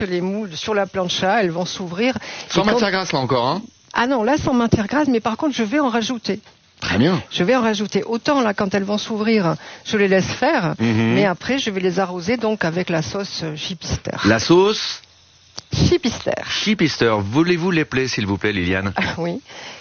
Les moules sur la plancha, elles vont s'ouvrir. Sans matière grasse là encore, hein? Ah non, là sans matière grasse, mais par contre je vais en rajouter. Très bien. Je vais en rajouter. Autant là, quand elles vont s'ouvrir, je les laisse faire, mais après je vais les arroser donc avec la sauce Chipister. La sauce Chipister. Chipister. Voulez-vous l'épeler, s'il vous plaît, Liliane? Oui.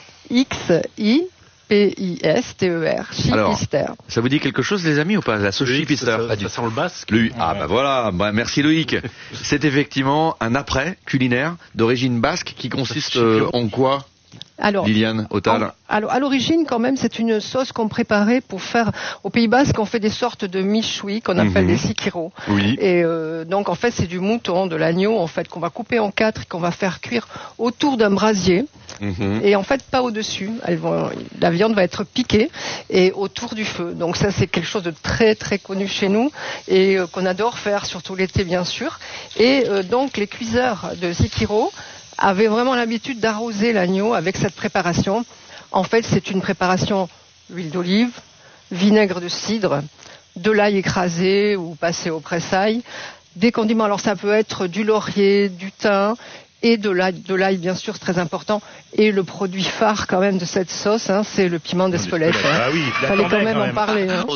X-I-P-I-S-T-E-R. Chipister. Ça vous dit quelque chose, les amis, ou pas? La sauce Chipister. Ça sent le basque. Ah bah voilà, merci Loïc. C'est effectivement un après culinaire d'origine basque qui consiste en quoi? Alors, Liliane Autal. Alors, à l'origine, quand même, c'est une sauce qu'on préparait pour faire, au Pays Basque, on fait des sortes de michoui qu'on appelle des sikiro. Oui. Et donc, en fait, c'est du mouton, de l'agneau, en fait, qu'on va couper en 4 et qu'on va faire cuire autour d'un brasier. Et en fait, pas au-dessus. La viande va être piquée et autour du feu. Donc ça, c'est quelque chose de très, très connu chez nous et qu'on adore faire, surtout l'été, bien sûr. Et donc, les cuiseurs de sikiro avaient vraiment l'habitude d'arroser l'agneau avec cette préparation. En fait, c'est une préparation huile d'olive, vinaigre de cidre, de l'ail écrasé ou passé au pressail, des condiments. Alors ça peut être du laurier, du thym et de l'ail bien sûr, très important. Et le produit phare quand même de cette sauce, hein, c'est le piment d'Espelette. Ah oui, il fallait quand même en parler. Hein.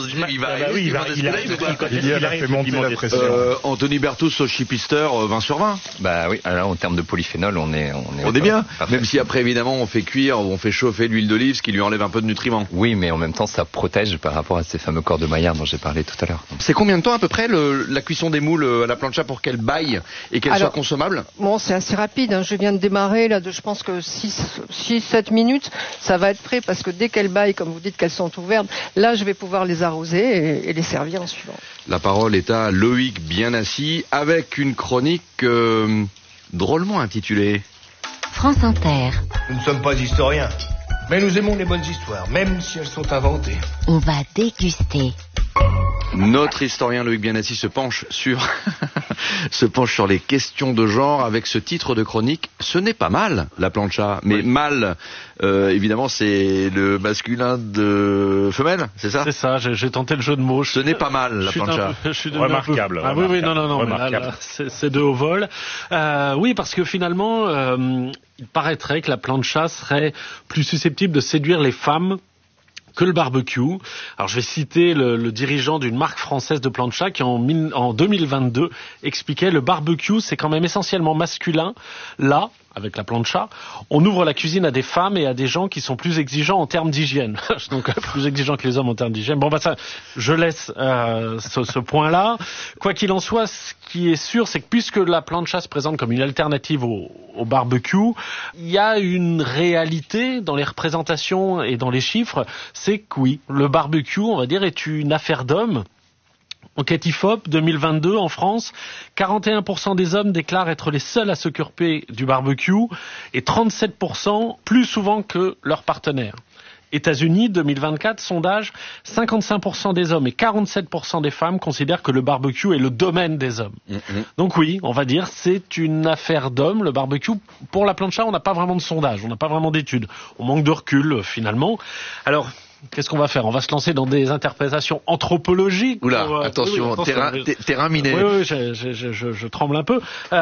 Il a fait monter la pression. Anthony Bertous, sauce Chipister, 20 sur 20. Bah oui, alors en termes de polyphénol, on est bien. Parfait. Même si après, évidemment, on fait cuire ou on fait chauffer l'huile d'olive, ce qui lui enlève un peu de nutriments. Oui, mais en même temps, ça protège par rapport à ces fameux corps de Maillard dont j'ai parlé tout à l'heure. C'est combien de temps à peu près la cuisson des moules à la plancha pour qu'elle baille et qu'elle soit consommable? Bon, c'est assez rapide. Hein. Je viens de démarrer là, je pense que 6-7 minutes, ça va être prêt parce que dès qu'elles baillent, comme vous dites qu'elles sont ouvertes, là, je vais pouvoir les arroser et les servir en suivant. La parole est à Loïc Bienassi avec une chronique drôlement intitulée France Inter. Nous ne sommes pas historiens, mais nous aimons les bonnes histoires, même si elles sont inventées. On va déguster. Notre historien Loïc Bienassi se penche sur les questions de genre avec ce titre de chronique. Ce n'est pas mal, la plancha, mais mal, évidemment, c'est le masculin de femelle, c'est ça? C'est ça, j'ai tenté le jeu de mots. Ce n'est pas mal, la plancha. Remarquable. Ah oui, non, là, c'est de haut vol. Oui, parce que finalement, il paraîtrait que la plancha serait plus susceptible de séduire les femmes que le barbecue. Alors je vais citer le dirigeant d'une marque française de plancha qui en 2022 expliquait: le barbecue c'est quand même essentiellement masculin. Là, avec la plancha, on ouvre la cuisine à des femmes et à des gens qui sont plus exigeants en termes d'hygiène. Donc plus exigeants que les hommes en termes d'hygiène. Bon, ça, je laisse ce point-là. Quoi qu'il en soit, ce qui est sûr, c'est que puisque la plancha se présente comme une alternative au barbecue, il y a une réalité dans les représentations et dans les chiffres, c'est que oui, le barbecue, on va dire, est une affaire d'hommes. Enquête IFOP 2022 en France, 41% des hommes déclarent être les seuls à s'occuper du barbecue et 37% plus souvent que leurs partenaires. États-Unis 2024, sondage, 55% des hommes et 47% des femmes considèrent que le barbecue est le domaine des hommes. Donc oui, on va dire c'est une affaire d'hommes, le barbecue. Pour la plancha, on n'a pas vraiment de sondage, on n'a pas vraiment d'études. On manque de recul finalement. Alors, qu'est-ce qu'on va faire? On va se lancer dans des interprétations anthropologiques. Oula, attention, terrain miné. Oui, je tremble un peu.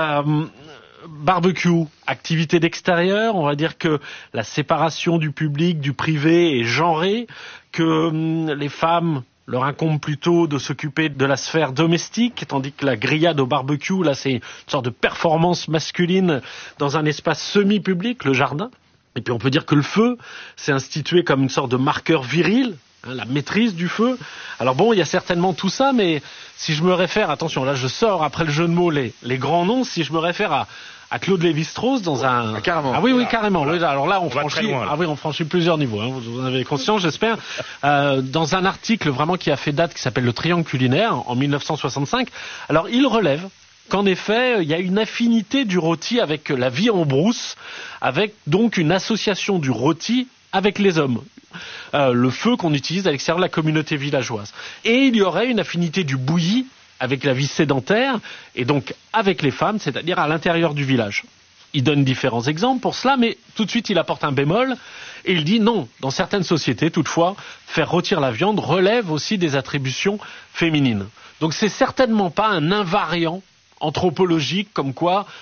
Barbecue, activité d'extérieur, on va dire que la séparation du public, du privé est genrée, que les femmes leur incombe plutôt de s'occuper de la sphère domestique, tandis que la grillade au barbecue, là, c'est une sorte de performance masculine dans un espace semi-public, le jardin. Et puis on peut dire que le feu, c'est institué comme une sorte de marqueur viril, hein, la maîtrise du feu. Alors bon, il y a certainement tout ça, mais si je me réfère, attention, là je sors après le jeu de mots les grands noms, si je me réfère à Claude Lévi-Strauss dans un... carrément. Ah oui, carrément. Oui, alors là, on franchit plusieurs niveaux, hein, vous en avez conscience, j'espère. Dans un article vraiment qui a fait date, qui s'appelle Le Triangle culinaire, en 1965, alors il relève qu'en effet, il y a une affinité du rôti avec la vie en brousse, avec donc une association du rôti avec les hommes. Le feu qu'on utilise à l'extérieur de la communauté villageoise. Et il y aurait une affinité du bouilli avec la vie sédentaire, et donc avec les femmes, c'est-à-dire à l'intérieur du village. Il donne différents exemples pour cela, mais tout de suite il apporte un bémol, et il dit non, dans certaines sociétés, toutefois, faire rôtir la viande relève aussi des attributions féminines. Donc c'est certainement pas un invariant anthropologiques, comme quoi